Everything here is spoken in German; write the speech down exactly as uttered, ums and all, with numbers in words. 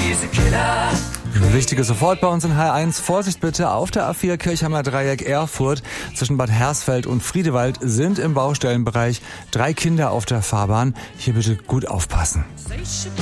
Wichtiges sofort bei uns in H eins. Vorsicht bitte auf der A vier Kirchheimer Dreieck Erfurt. Zwischen Bad Hersfeld und Friedewald sind im Baustellenbereich drei Kinder auf der Fahrbahn. Hier bitte gut aufpassen.